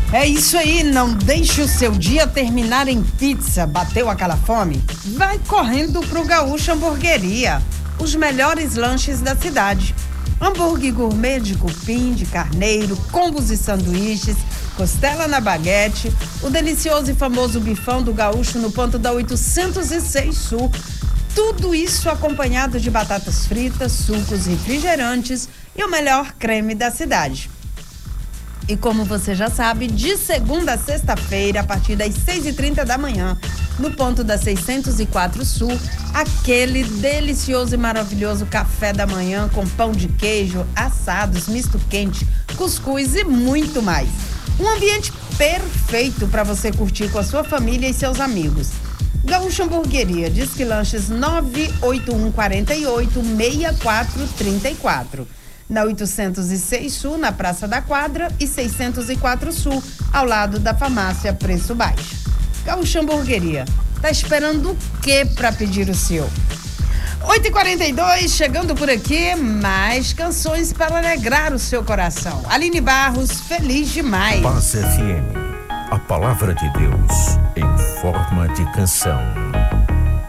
É isso aí, não deixe o seu dia terminar em pizza. Bateu aquela fome? Vai correndo pro Gaúcho Hamburgueria. Os melhores lanches da cidade. Hambúrguer gourmet de cupim, de carneiro, combos e sanduíches, costela na baguete, o delicioso e famoso bifão do Gaúcho no ponto da 806 Sul. Tudo isso acompanhado de batatas fritas, sucos, refrigerantes e o melhor creme da cidade. E como você já sabe, de segunda a sexta-feira, a partir das 6h30 da manhã, no ponto da 604 Sul, aquele delicioso e maravilhoso café da manhã com pão de queijo, assados, misto quente, cuscuz e muito mais. Um ambiente perfeito para você curtir com a sua família e seus amigos. Gaúcho Hamburgueria, Disque Lanches 981486434. Na 806 Sul, na Praça da Quadra, e 604 Sul, ao lado da farmácia Preço Baixo. Gaúcho Hamburgueria, tá esperando o quê para pedir o seu? 8h42, chegando por aqui, mais canções para alegrar o seu coração. Aline Barros, Feliz Demais. Paz FM, a palavra de Deus em forma de canção.